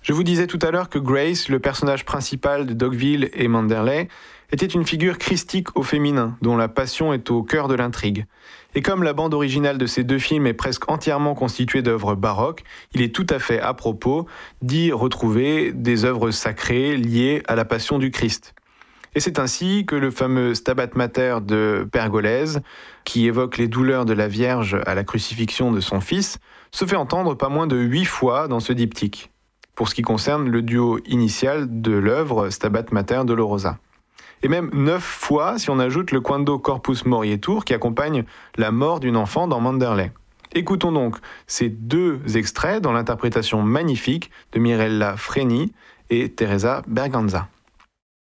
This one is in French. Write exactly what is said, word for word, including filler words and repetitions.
Je vous disais tout à l'heure que Grace, le personnage principal de Dogville et Manderley, était une figure christique au féminin, dont la passion est au cœur de l'intrigue. Et comme la bande originale de ces deux films est presque entièrement constituée d'œuvres baroques, il est tout à fait à propos d'y retrouver des œuvres sacrées liées à la passion du Christ. Et c'est ainsi que le fameux Stabat Mater de Pergolèse, qui évoque les douleurs de la Vierge à la crucifixion de son fils, se fait entendre pas moins de huit fois dans ce diptyque, pour ce qui concerne le duo initial de l'œuvre Stabat Mater Dolorosa. Et même neuf fois si on ajoute le Quando Corpus Morietur qui accompagne la mort d'une enfant dans Manderley. Écoutons donc ces deux extraits dans l'interprétation magnifique de Mirella Freni et Teresa Berganza.